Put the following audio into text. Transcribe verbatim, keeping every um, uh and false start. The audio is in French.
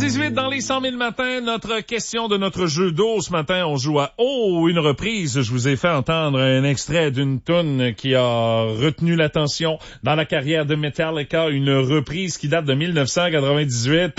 dix-huit dans les cent mille matins, notre question de notre jeu d'eau ce matin, on joue à Oh, une reprise. Je vous ai fait entendre un extrait d'une toune qui a retenu l'attention dans la carrière de Metallica, une reprise qui date de mille neuf cent quatre-vingt-dix-huit.